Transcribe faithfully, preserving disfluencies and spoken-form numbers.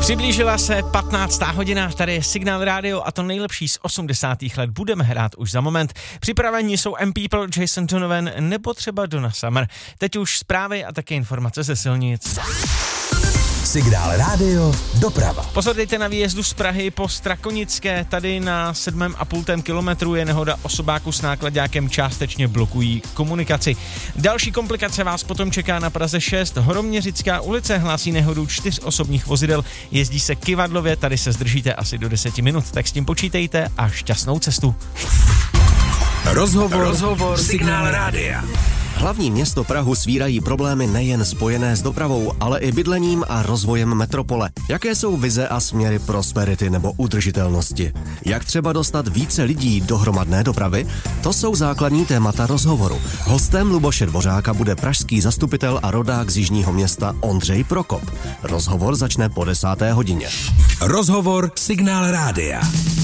Přiblížila se patnáctá hodina, tady je Signál Radio a to nejlepší z osmdesátých let budeme hrát už za moment. Připraveni jsou M People, Jason Donovan nebo třeba Donna Summer. Teď už zprávy a také informace ze silnic. Signál Radio doprava. Pozor, dejte na výjezdu z Prahy po Strakonické, tady na sedmém a půl kilometru je nehoda osobáku s náklaďákem, částečně blokují komunikaci. Další komplikace vás potom čeká na Praze šest, Horoměřická ulice hlásí nehodu čtyř osobních vozidel, jezdí se Kyvadlově, tady se zdržíte asi do deseti minut, tak s tím počítejte a šťastnou cestu. Rozhovor, Rozhovor Signál Rádia. Hlavní město Prahu svírají problémy nejen spojené s dopravou, ale i bydlením a rozvojem metropole. Jaké jsou vize a směry prosperity nebo udržitelnosti? Jak třeba dostat více lidí do hromadné dopravy? To jsou základní témata rozhovoru. Hostem Luboše Dvořáka bude pražský zastupitel a rodák z jižního města Ondřej Prokop. Rozhovor začne po desáté hodině. Rozhovor Signál Rádia.